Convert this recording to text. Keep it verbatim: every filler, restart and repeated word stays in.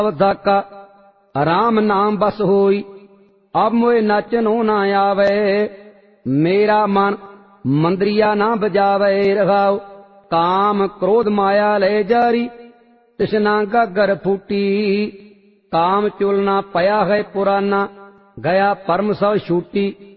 धाका राम नाम बस होई। अब मोए नाचनो ना आवे, मेरा मन मंदरिया ना बजावे। रघाओ काम क्रोध माया ले जारी, तृष्णा गागर फूटी। काम चुलना पया है पुराना, गया परम सब छूटी।